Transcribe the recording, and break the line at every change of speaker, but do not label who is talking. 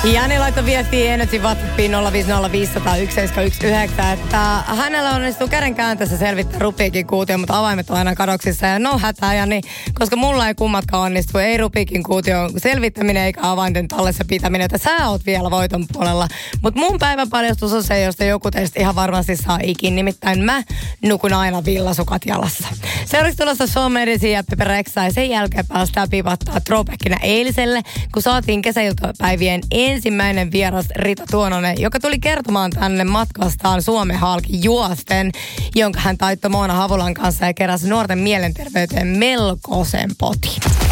Jani laittoi viestiä Energy WhatsAppiin 050501719, että hänellä onnistuu käden käänteessä selvittää Rubikin kuution, mutta avaimet on aina kadoksissa. Ja no hätää, Jani, koska mulla ei kummatkaan onnistu. Ei Rubikin kuution selvittäminen eikä avainten tallessa pitäminen, että sä oot vielä voiton puolella. Mutta mun päiväpaljastus on se, josta joku teistä ihan varmasti saa ikin. Nimittäin mä nukun aina villasukat jalassa. Seuraavaksi tulossa Shawn Mendesin ja Pepe Rexha, ja sen jälkeen päästään piipattaa throwbackina eiliselle, kun saatiin kesäiltapäivien ensimmäinen vieras Rita Tuononen, joka tuli kertomaan tänne matkastaan Suomen halki juosten, jonka hän taittoi Moona Havulan kanssa ja keräsi nuorten mielenterveyteen melkoisen potin.